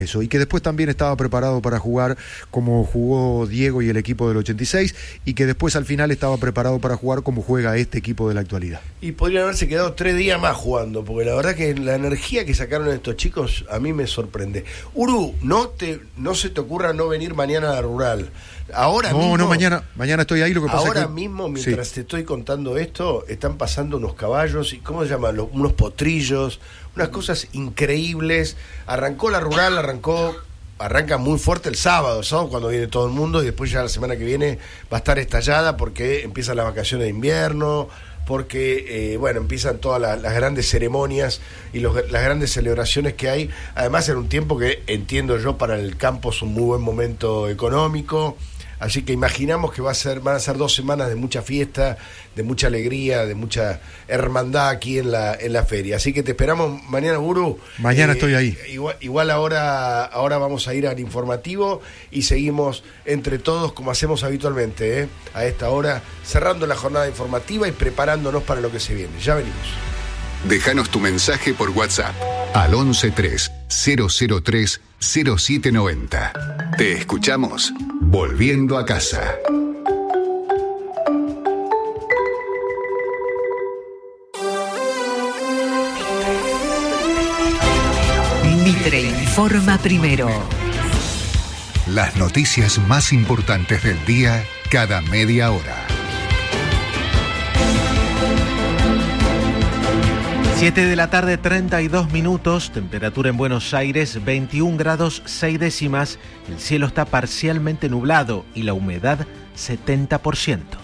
Eso, y que después también estaba preparado para jugar como jugó Diego y el equipo del 86, y que después al final estaba preparado para jugar como juega este equipo de la actualidad. Y podrían haberse quedado 3 días más jugando, porque la verdad que la energía que sacaron estos chicos a mí me sorprende. Uru, no se te ocurra no venir mañana a la Rural. Ahora mismo, mañana estoy ahí, lo que pasa ahora es que... mismo, mientras te estoy contando esto, están pasando unos caballos, y ¿cómo se llaman? Unos potrillos, unas cosas increíbles. Arrancó la Rural, arranca muy fuerte el sábado, cuando viene todo el mundo, y después ya la semana que viene va a estar estallada porque empiezan las vacaciones de invierno, porque empiezan todas las grandes ceremonias y las grandes celebraciones que hay. Además, en un tiempo que entiendo yo para el campo es un muy buen momento económico. Así que imaginamos que van a ser 2 semanas de mucha fiesta, de mucha alegría, de mucha hermandad aquí en la feria. Así que te esperamos mañana, Guru. Mañana estoy ahí. Igual ahora vamos a ir al informativo y seguimos entre todos como hacemos habitualmente, a esta hora, cerrando la jornada informativa y preparándonos para lo que se viene. Ya venimos. Déjanos tu mensaje por WhatsApp al 1130030790. Te escuchamos volviendo a casa. Mitre informa primero. Las noticias más importantes del día cada media hora. 7 de la tarde, 32 minutos, temperatura en Buenos Aires, 21 grados 6 décimas, el cielo está parcialmente nublado y la humedad 70%.